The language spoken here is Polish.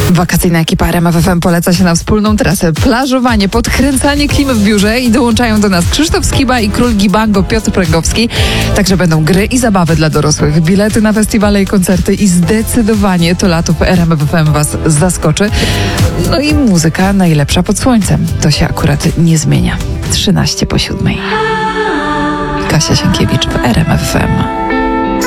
Wakacyjna ekipa RMF FM poleca się na wspólną trasę, plażowanie, podkręcanie klimy w biurze i dołączają do nas Krzysztof Skiba i król Gibango Piotr Pręgowski. Także będą gry i zabawy dla dorosłych, bilety na festiwale i koncerty i zdecydowanie to lato w RMF FM was zaskoczy. No i muzyka najlepsza pod słońcem. To się akurat nie zmienia. 13 po 7. Kasia Sienkiewicz w RMF FM.